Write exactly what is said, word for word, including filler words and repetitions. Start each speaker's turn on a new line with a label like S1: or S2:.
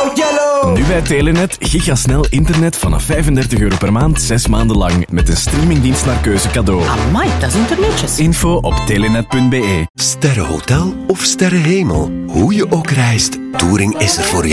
S1: Go Yellow!
S2: Nu bij Telenet gigasnel internet vanaf vijfendertig euro per maand, zes maanden lang. Met een streamingdienst naar keuze cadeau.
S3: Amai, dat is internetjes.
S2: Info op telenet punt be.
S4: Sterrenhotel of sterrenhemel, hoe je ook reist, Touring is er voor jou.